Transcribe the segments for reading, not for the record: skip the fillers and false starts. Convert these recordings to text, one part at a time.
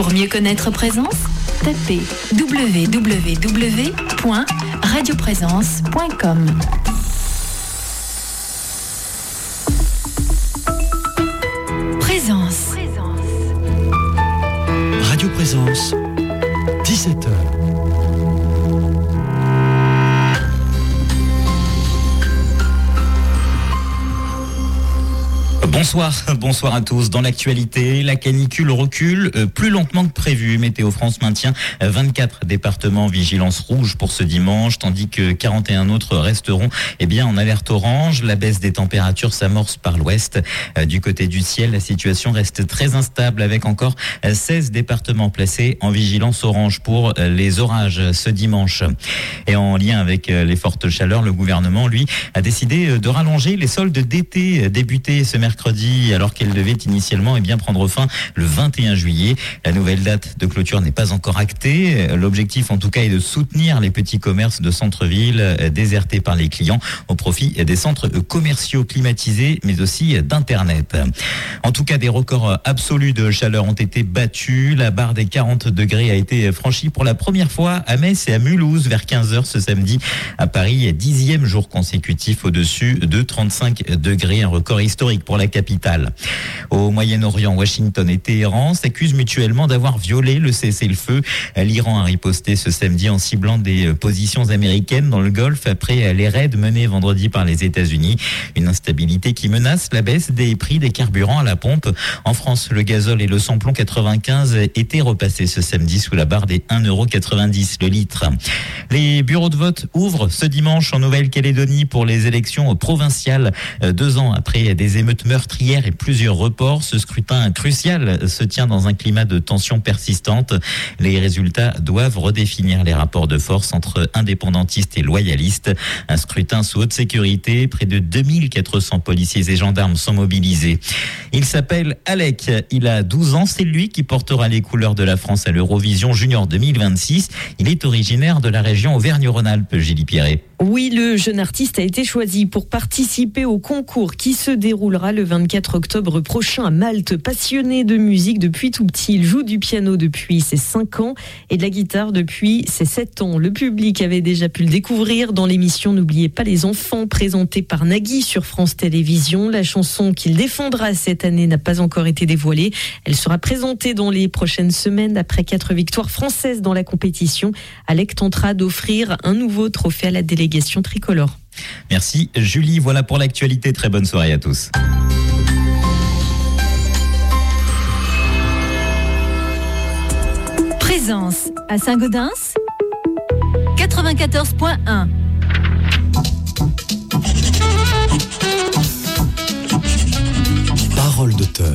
Pour mieux connaître Présence, tapez www.radioprésence.com. Présence. Radio Présence, 17h. Bonsoir à tous. Dans l'actualité, la canicule recule plus lentement que prévu. Météo France maintient 24 départements en vigilance rouge pour ce dimanche, tandis que 41 autres resteront en alerte orange. La baisse des températures s'amorce par l'ouest. Du côté du ciel, la situation reste très instable avec encore 16 départements placés en vigilance orange pour les orages ce dimanche. Et en lien avec les fortes chaleurs, le gouvernement, lui, a décidé de rallonger les soldes d'été débutés ce mercredi, alors qu'elle devait initialement prendre fin le 21 juillet. La nouvelle date de clôture n'est pas encore actée. L'objectif, en tout cas, est de soutenir les petits commerces de centre-ville désertés par les clients au profit des centres commerciaux climatisés, mais aussi d'Internet. En tout cas, des records absolus de chaleur ont été battus. La barre des 40 degrés a été franchie pour la première fois à Metz et à Mulhouse vers 15h ce samedi. À Paris, 10e jour consécutif au-dessus de 35 degrés, un record historique pour la capitale. Au Moyen-Orient, Washington et Téhéran s'accusent mutuellement d'avoir violé le cessez-le-feu. L'Iran a riposté ce samedi en ciblant des positions américaines dans le Golfe après les raids menés vendredi par les États-Unis. Une instabilité qui menace la baisse des prix des carburants à la pompe. En France, le gazole et le samplon 95 étaient repassés ce samedi sous la barre des 1,90€ le litre. Les bureaux de vote ouvrent ce dimanche en Nouvelle-Calédonie pour les élections provinciales. 2 ans après des émeutes meurtrières et plusieurs reports, ce scrutin crucial se tient dans un climat de tension persistante. Les résultats doivent redéfinir les rapports de force entre indépendantistes et loyalistes. Un scrutin sous haute sécurité, près de 2400 policiers et gendarmes sont mobilisés. Il s'appelle Alec, il a 12 ans, c'est lui qui portera les couleurs de la France à l'Eurovision Junior 2026. Il est originaire de la région Auvergne-Rhône-Alpes, Julie Pierret. Oui, le jeune artiste a été choisi pour participer au concours qui se déroulera le 24 octobre prochain à Malte. Passionné de musique depuis tout petit, il joue du piano depuis ses 5 ans et de la guitare depuis ses 7 ans. Le public avait déjà pu le découvrir dans l'émission N'oubliez pas les enfants, présentée par Nagui sur France Télévisions. La chanson qu'il défendra cette année n'a pas encore été dévoilée. Elle sera présentée dans les prochaines semaines. Après 4 victoires françaises dans la compétition, Alec tentera d'offrir un nouveau trophée à la délégation tricolore. Merci Julie, voilà pour l'actualité. Très bonne soirée à tous. Présence à Saint-Gaudens 94.1. Parole d'auteur.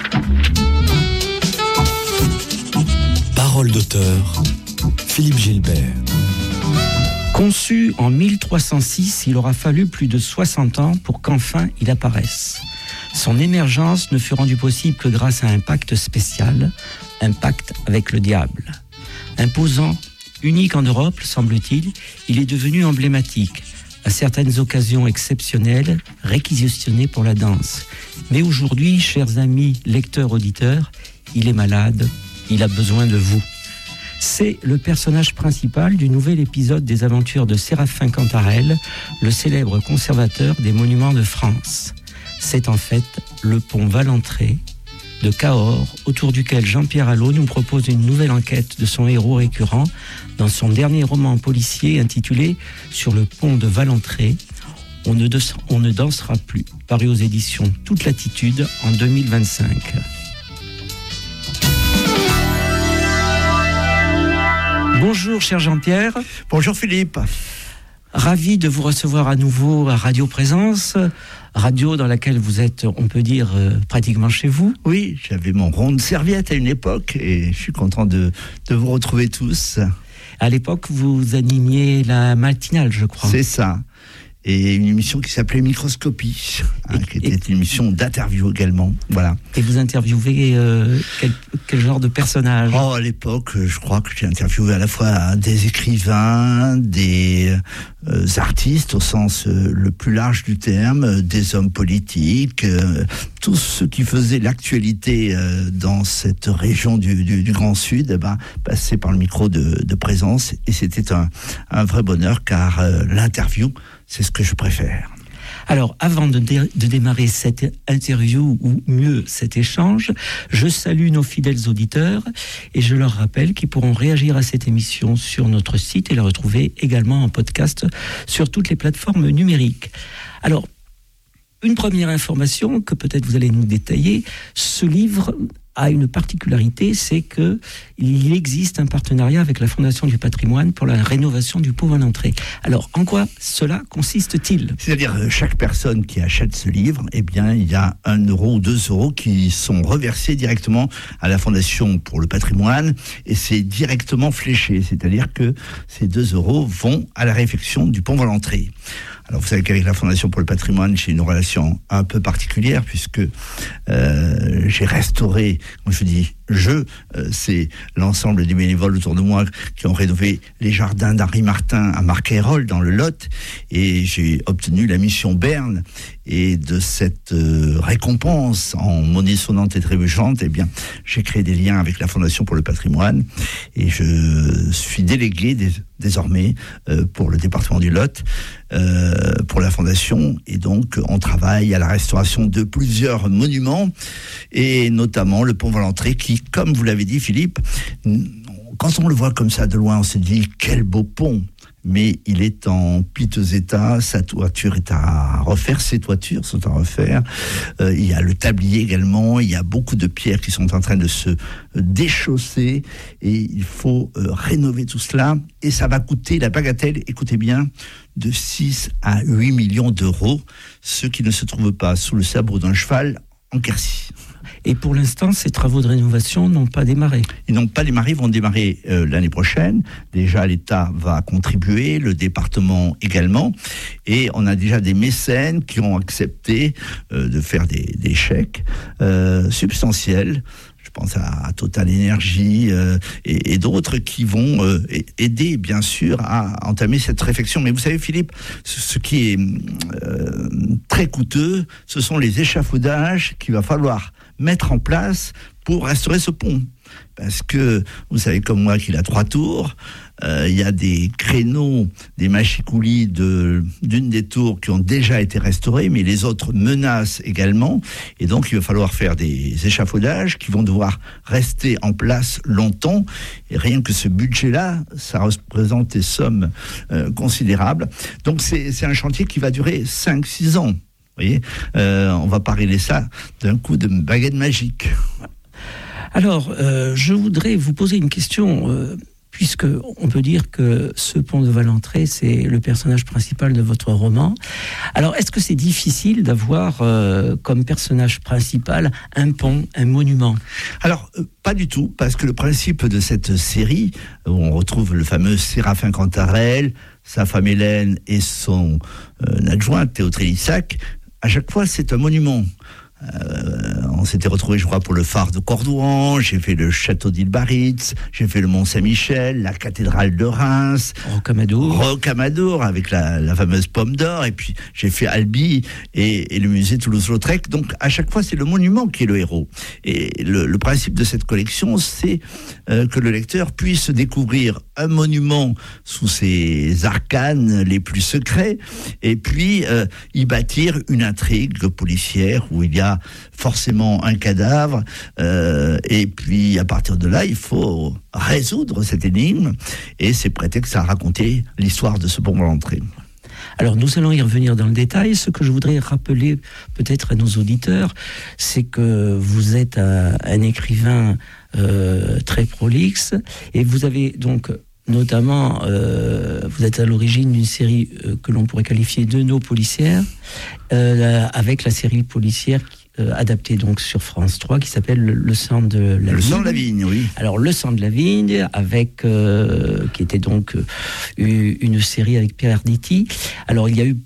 Parole d'auteur, Philippe Gilbert. Conçu en 1306, il aura fallu plus de 60 ans pour qu'enfin il apparaisse. Son émergence ne fut rendue possible que grâce à un pacte spécial, un pacte avec le diable. Imposant, unique en Europe, semble-t-il, il est devenu emblématique, à certaines occasions exceptionnelles, réquisitionné pour la danse. Mais aujourd'hui, chers amis lecteurs, auditeurs, il est malade, il a besoin de vous. C'est le personnage principal du nouvel épisode des aventures de Séraphin Cantarelle, le célèbre conservateur des monuments de France. C'est en fait le pont Valentré de Cahors, autour duquel Jean-Pierre Allot nous propose une nouvelle enquête de son héros récurrent dans son dernier roman policier intitulé « Sur le pont de Valentré, on ne dansera plus », paru aux éditions Toute Latitude en 2025. Bonjour cher Jean-Pierre. Bonjour Philippe. Ravi de vous recevoir à nouveau à Radio Présence, radio dans laquelle vous êtes, on peut dire, pratiquement chez vous. Oui, j'avais mon rond de serviette à une époque et je suis content de vous retrouver tous. À l'époque, vous animiez la matinale, je crois. C'est ça. et une émission qui s'appelait Microscopie, qui était une émission d'interview également. Voilà. Et vous interviewez quel genre de personnage? À l'époque, je crois que j'ai interviewé à la fois des écrivains, des artistes au sens le plus large du terme, des hommes politiques, tous ceux qui faisaient l'actualité dans cette région du Grand Sud, passaient par le micro de présence, et c'était un vrai bonheur, car l'interview, c'est ce que je préfère. Alors, avant de démarrer cette interview, ou mieux cet échange, je salue nos fidèles auditeurs et je leur rappelle qu'ils pourront réagir à cette émission sur notre site et la retrouver également en podcast sur toutes les plateformes numériques. Alors, une première information que peut-être vous allez nous détailler, ce livre a une particularité, c'est que il existe un partenariat avec la Fondation du Patrimoine pour la rénovation du Pont Valentré. Alors, en quoi cela consiste-t-il? C'est-à-dire, chaque personne qui achète ce livre, eh bien, il y a 1 euro ou 2 euros qui sont reversés directement à la Fondation pour le Patrimoine, et c'est directement fléché. C'est-à-dire que ces 2 euros vont à la réfection du Pont Valentré. Alors, vous savez qu'avec la Fondation pour le Patrimoine, j'ai une relation un peu particulière, puisque j'ai restauré, comme je dis, c'est l'ensemble des bénévoles autour de moi qui ont rénové les jardins d'Henri Martin à Marcairol, dans le Lot, et j'ai obtenu la mission Berne. Et de cette récompense en monnaie sonnante et trébuchante, eh bien, j'ai créé des liens avec la Fondation pour le Patrimoine, et je suis délégué désormais pour le département du Lot, pour la Fondation, et donc on travaille à la restauration de plusieurs monuments, et notamment le Pont Valentré qui, comme vous l'avez dit Philippe, quand on le voit comme ça de loin, on se dit quel beau pont. Mais il est en piteux état, sa toiture est à refaire, ses toitures sont à refaire. Il y a le tablier également, il y a beaucoup de pierres qui sont en train de se déchausser, et il faut rénover tout cela, et ça va coûter la bagatelle, écoutez bien, de 6 à 8 millions d'euros, ce qui ne se trouve pas sous le sabot d'un cheval en Quercy. Et pour l'instant, ces travaux de rénovation n'ont pas démarré. Ils n'ont pas démarré, ils vont démarrer l'année prochaine. Déjà, l'État va contribuer, le département également. Et on a déjà des mécènes qui ont accepté de faire des chèques substantiels. Je pense à Total Énergie et d'autres qui vont aider, bien sûr, à entamer cette réflexion. Mais vous savez, Philippe, ce qui est très coûteux, ce sont les échafaudages qu'il va falloir mettre en place pour restaurer ce pont. Parce que, vous savez comme moi qu'il a 3 tours, il y a des créneaux, des machicoulis d'une des tours qui ont déjà été restaurés, mais les autres menacent également, et donc il va falloir faire des échafaudages qui vont devoir rester en place longtemps, et rien que ce budget-là, ça représente des sommes considérables. Donc c'est un chantier qui va durer 5-6 ans. Vous voyez, on va pas régler ça d'un coup de baguette magique. Alors, je voudrais vous poser une question, puisque on peut dire que ce pont de Valentré, c'est le personnage principal de votre roman. Alors, est-ce que c'est difficile d'avoir comme personnage principal un pont, un monument? Alors, pas du tout, parce que le principe de cette série, où on retrouve le fameux Séraphin Cantarelle, sa femme Hélène et son adjoint Théo Trélissac, à chaque fois, c'est un monument. On s'était retrouvés, je crois, pour le phare de Cordouan, j'ai fait le château d'Île-Baritz, j'ai fait le Mont-Saint-Michel, la cathédrale de Reims, Rocamadour avec la fameuse pomme d'or, et puis j'ai fait Albi et le musée Toulouse-Lautrec. Donc à chaque fois, c'est le monument qui est le héros. Et le principe de cette collection, c'est que le lecteur puisse découvrir un monument sous ses arcanes les plus secrets, et puis y bâtir une intrigue policière où il y a forcément un cadavre, et puis à partir de là, il faut résoudre cette énigme, et c'est prétexte à raconter l'histoire de ce pont Valentré. Alors nous allons y revenir dans le détail. Ce que je voudrais rappeler peut-être à nos auditeurs, c'est que vous êtes un écrivain très prolixe, et vous avez donc notamment, vous êtes à l'origine d'une série que l'on pourrait qualifier de nos policières, avec la série policière adaptée donc sur France 3 qui s'appelle Le sang de la vigne. Le sang de la vigne, oui. Alors Le sang de la vigne, avec qui était donc une série avec Pierre Arditi. Alors il y a eu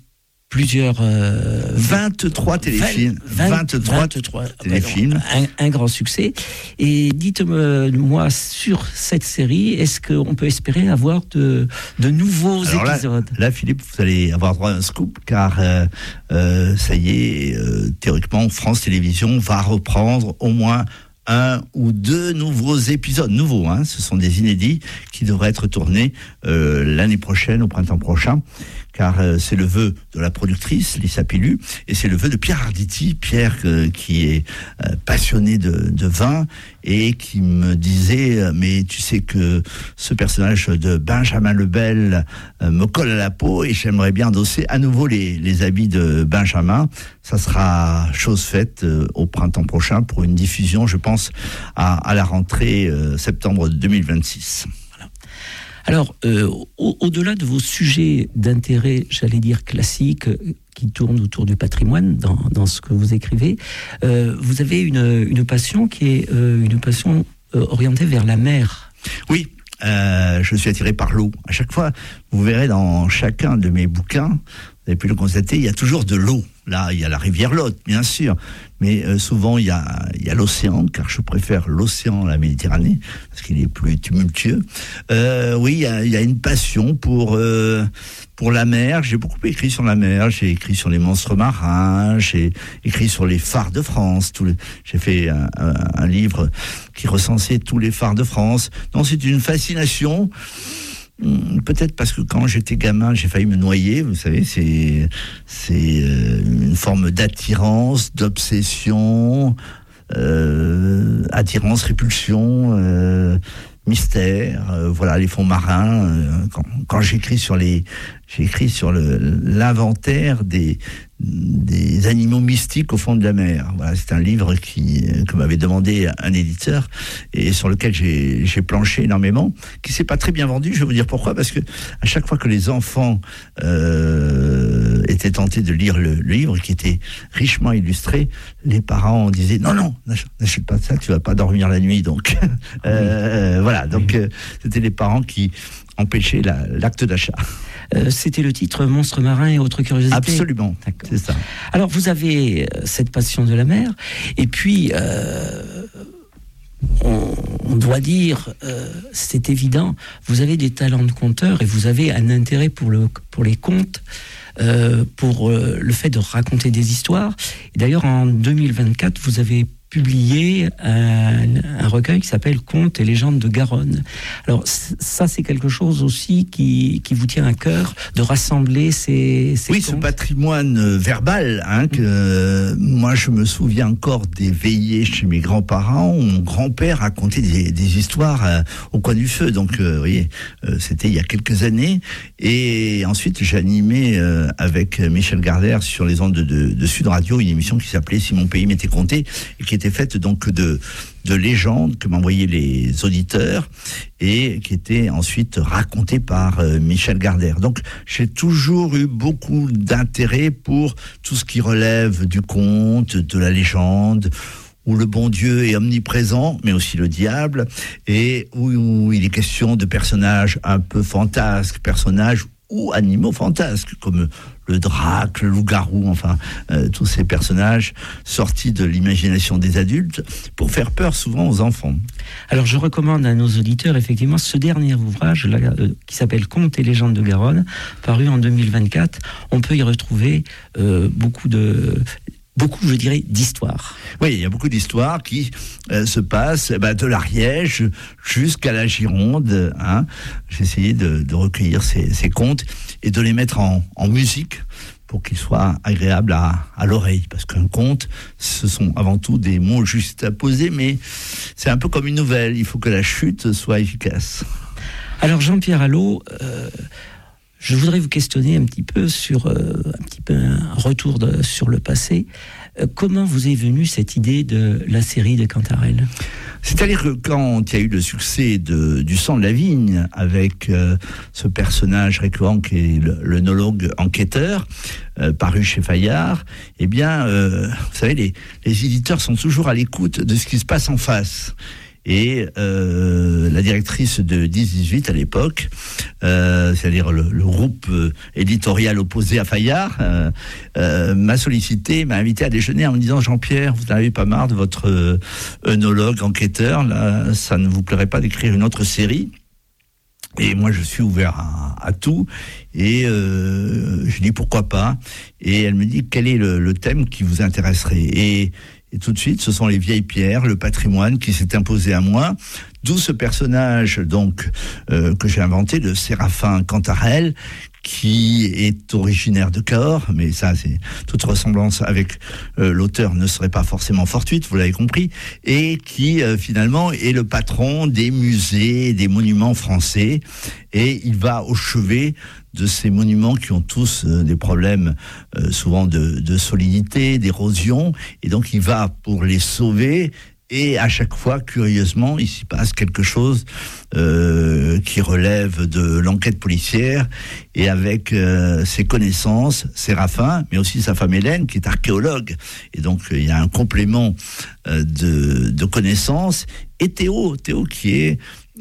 plusieurs 23 téléfilms. 23 téléfilms. Un grand succès. Et dites-moi sur cette série, est-ce qu'on peut espérer avoir de nouveaux épisodes? Là, Philippe, vous allez avoir droit à un scoop, car ça y est, théoriquement, France Télévisions va reprendre au moins 1 ou 2 nouveaux épisodes, nouveaux, hein, ce sont des inédits qui devraient être tournés l'année prochaine, au printemps prochain, car c'est le vœu de la productrice, Lisa Pilu, et c'est le vœu de Pierre Arditi, Pierre qui est passionné de vin, et qui me disait, mais tu sais que ce personnage de Benjamin Lebel me colle à la peau, et j'aimerais bien endosser à nouveau les habits de Benjamin. Ça sera chose faite au printemps prochain pour une diffusion, je pense, à la rentrée septembre 2026. Alors, au-delà de vos sujets d'intérêt, j'allais dire classiques, qui tournent autour du patrimoine dans ce que vous écrivez, vous avez une passion qui est une passion orientée vers la mer. Oui, je suis attiré par l'eau. À chaque fois, vous verrez dans chacun de mes bouquins, vous avez pu le constater, il y a toujours de l'eau. Là, il y a la rivière Lot, bien sûr, mais souvent il y a l'océan, car je préfère l'océan à la Méditerranée, parce qu'il est plus tumultueux. Oui, il y a une passion pour la mer. J'ai beaucoup écrit sur la mer, j'ai écrit sur les monstres marins, j'ai écrit sur les phares de France. J'ai fait un livre qui recensait tous les phares de France. Non, c'est une fascination. Peut-être parce que quand j'étais gamin, j'ai failli me noyer. Vous savez, c'est une forme d'attirance, d'obsession, attirance, répulsion, mystère. Voilà, les fonds marins. Quand j'écris sur l'inventaire des animaux mystiques au fond de la mer. Voilà, c'est un livre que m'avait demandé un éditeur et sur lequel j'ai planché énormément, qui s'est pas très bien vendu. Je vais vous dire pourquoi, parce que à chaque fois que les enfants étaient tentés de lire le livre, qui était richement illustré, les parents disaient non, n'achète pas ça, tu vas pas dormir la nuit. Donc voilà, donc c'était les parents qui empêchaient l'acte d'achat. C'était le titre Monstres marins et autres curiosités. Absolument, d'accord. C'est ça. Alors vous avez cette passion de la mer, et puis on doit dire, c'est évident, vous avez des talents de conteur et vous avez un intérêt pour les contes, pour le fait de raconter des histoires. Et d'ailleurs, en 2024, vous avez publié un recueil qui s'appelle Contes et légendes de Garonne. Alors ça, c'est quelque chose aussi qui vous tient à cœur, de rassembler ces oui, contes. ce patrimoine verbal, que moi je me souviens encore des veillées chez mes grands-parents où mon grand-père racontait des histoires au coin du feu. Donc vous voyez, c'était il y a quelques années. Et ensuite j'ai animé avec Michel Gardère sur les ondes de Sud Radio une émission qui s'appelait Si mon pays m'était compté, et qui était faite donc de légendes que m'envoyaient les auditeurs et qui étaient ensuite racontées par Michel Gardère. Donc j'ai toujours eu beaucoup d'intérêt pour tout ce qui relève du conte, de la légende, où le bon Dieu est omniprésent, mais aussi le diable, et où il est question de personnages un peu fantasques, personnages ou animaux fantasques, comme le drac, le loup-garou, enfin, tous ces personnages sortis de l'imagination des adultes, pour faire peur souvent aux enfants. Alors je recommande à nos auditeurs, effectivement, ce dernier ouvrage là, qui s'appelle Contes et légendes de Garonne, paru en 2024. On peut y retrouver beaucoup, je dirais, d'histoires. Oui, il y a beaucoup d'histoires qui se passent de l'Ariège jusqu'à la Gironde. J'ai essayé de recueillir ces contes et de les mettre en musique pour qu'ils soient agréables à l'oreille. Parce qu'un conte, ce sont avant tout des mots juste à poser, mais c'est un peu comme une nouvelle. Il faut que la chute soit efficace. Alors Jean-Pierre Allot, je voudrais vous questionner un petit peu sur un retour sur le passé. Comment vous est venue cette idée de la série de Cantarelle ? C'est-à-dire que quand il y a eu le succès du Sang de la Vigne, avec ce personnage récurrent qui est l'œnologue enquêteur, paru chez Fayard, eh bien, vous savez, les éditeurs sont toujours à l'écoute de ce qui se passe en face. Et la directrice de 10-18 à l'époque, c'est-à-dire le groupe éditorial opposé à Fayard, m'a sollicité, m'a invité à déjeuner en me disant: Jean-Pierre, vous n'avez pas marre de votre œnologue, enquêteur, là, ça ne vous plairait pas d'écrire une autre série? Et moi, je suis ouvert à tout. Et je dis pourquoi pas. Et elle me dit: quel est le thème qui vous intéresserait? Et tout de suite, ce sont les vieilles pierres, le patrimoine qui s'est imposé à moi. D'où ce personnage donc que j'ai inventé de Séraphin Cantarelle, qui est originaire de Cahors, mais ça, c'est toute ressemblance avec l'auteur ne serait pas forcément fortuite, vous l'avez compris, et qui finalement est le patron des musées, des monuments français, et il va au chevet de ces monuments qui ont tous des problèmes souvent de solidité, d'érosion, et donc il va pour les sauver. Et à chaque fois, curieusement, il s'y passe quelque chose qui relève de l'enquête policière. Et avec ses connaissances, Séraphin, mais aussi sa femme Hélène, qui est archéologue. Et donc, il y a un complément de connaissances. Et Théo qui est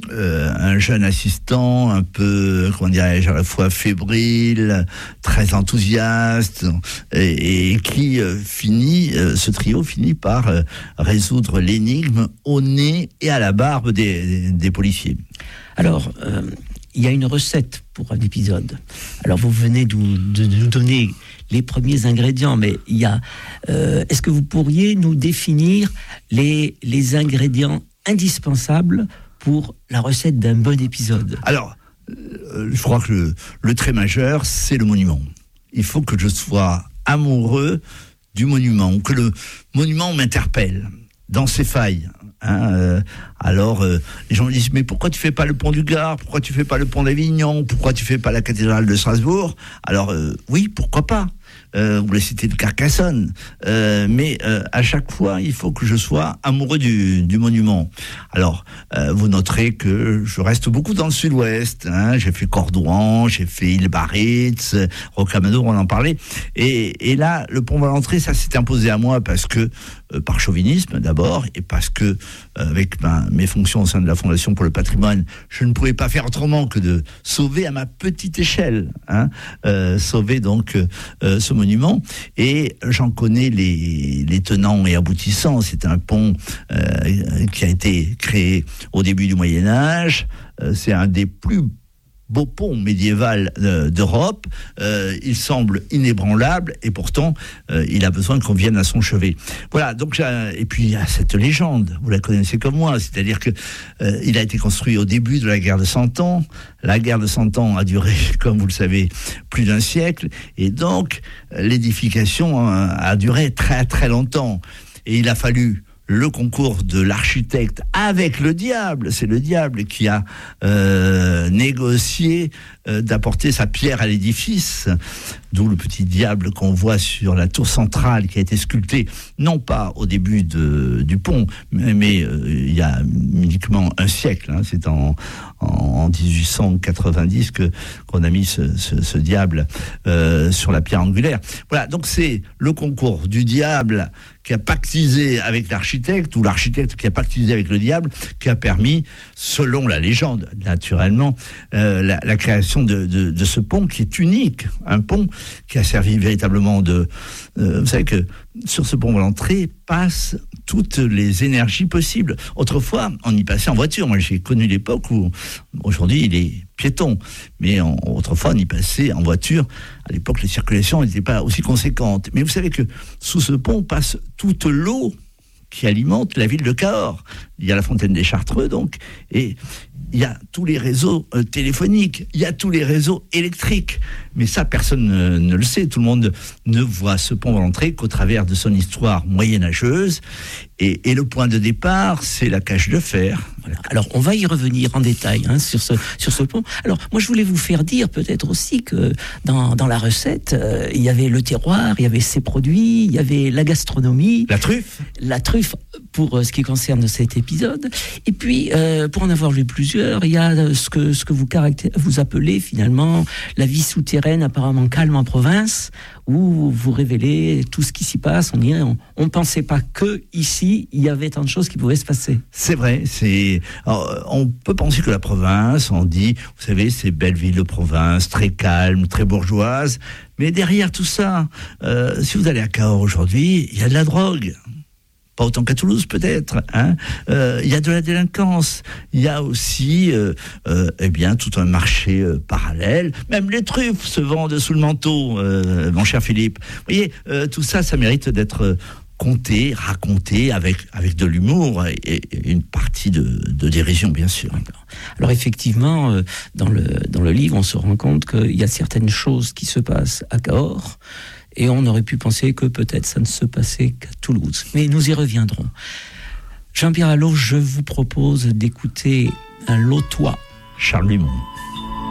un jeune assistant un peu, comment dirais-je, à la fois fébrile, très enthousiaste, et qui ce trio finit par résoudre l'énigme au nez et à la barbe des policiers. Alors, il y a une recette pour un épisode. Alors, vous venez de nous donner les premiers ingrédients, mais il y a. Est-ce que vous pourriez nous définir les ingrédients indispensables pour la recette d'un bon épisode? Alors, je crois que le trait majeur, c'est le monument. Il faut que je sois amoureux du monument, que le monument m'interpelle dans ses failles. Alors, les gens me disent: mais pourquoi tu fais pas le pont du Gard? Pourquoi tu fais pas le pont d'Avignon? Pourquoi tu fais pas la cathédrale de Strasbourg? Alors, oui, pourquoi pas? Ou la cité de Carcassonne. Mais à chaque fois, il faut que je sois amoureux du monument. Alors, vous noterez que je reste beaucoup dans le sud-ouest. J'ai fait Cordouan, j'ai fait Île-Baritz, Rocamadour, on en parlait. Et là, le pont Valentré, ça s'est imposé à moi parce que, par chauvinisme d'abord, et parce que, avec mes fonctions au sein de la Fondation pour le patrimoine, je ne pouvais pas faire autrement que de sauver à ma petite échelle, sauver donc ce monument. Et j'en connais les tenants et aboutissants. C'est un pont qui a été créé au début du Moyen-Âge. C'est un des plus beau pont médiéval d'Europe. Il semble inébranlable et pourtant il a besoin qu'on vienne à son chevet. Voilà, donc et puis il y a cette légende, vous la connaissez comme moi, c'est-à-dire que il a été construit au début de la guerre de 100 ans. La guerre de 100 ans a duré, comme vous le savez, plus d'un siècle, et donc l'édification a duré très très longtemps. Et il a fallu le concours de l'architecte avec le diable. C'est le diable qui a négocié d'apporter sa pierre à l'édifice, d'où le petit diable qu'on voit sur la tour centrale qui a été sculptée, non pas au début du pont, mais il y a uniquement un siècle. C'est en 1890 qu'on a mis ce diable sur la pierre angulaire. Voilà, donc c'est le concours du diable qui a pactisé avec l'architecte, ou l'architecte qui a pactisé avec le diable, qui a permis, selon la légende, naturellement, la création de ce pont qui est unique, un pont qui a servi véritablement vous savez que sur ce pont Valentré passent toutes les énergies possibles. Autrefois, on y passait en voiture. Moi, j'ai connu l'époque où, aujourd'hui, il est piéton. Mais autrefois, on y passait en voiture. À l'époque, les circulations n'étaient pas aussi conséquentes. Mais vous savez que sous ce pont passe toute l'eau qui alimente la ville de Cahors. Il y a la fontaine des Chartreux, donc, et il y a tous les réseaux téléphoniques, il y a tous les réseaux électriques. Mais ça, personne ne le sait. Tout le monde ne voit ce pont Valentré qu'au travers de son histoire moyenâgeuse. Et le point de départ, c'est la cage de fer. Voilà. Alors, on va y revenir en détail sur ce pont. Alors, moi, je voulais vous faire dire peut-être aussi que dans la recette, il y avait le terroir, il y avait ses produits, il y avait la gastronomie. La truffe. La truffe, pour ce qui concerne cet épisode. Et puis, pour en avoir lu plusieurs, il y a ce que vous appelez finalement la vie souterraine apparemment calme en province, où vous révélez tout ce qui s'y passe. On ne pensait pas que ici il y avait tant de choses qui pouvaient se passer. C'est vrai. On peut penser que la province, on dit, vous savez, c'est belle ville de province, très calme, très bourgeoise. Mais derrière tout ça, si vous allez à Cahors aujourd'hui, il y a de la drogue. Pas autant qu'à Toulouse peut-être. Il y a de la délinquance. Il y a aussi, tout un marché parallèle. Même les truffes se vendent sous le manteau, mon cher Philippe. Vous voyez, tout ça, ça mérite d'être conté, raconté avec de l'humour et une partie de dérision, bien sûr. Alors effectivement, dans le livre, on se rend compte qu'il y a certaines choses qui se passent à Cahors. Et on aurait pu penser que peut-être ça ne se passait qu'à Toulouse. Mais nous y reviendrons. Jean-Pierre Allot, je vous propose d'écouter un Lotois. Charles Dumont.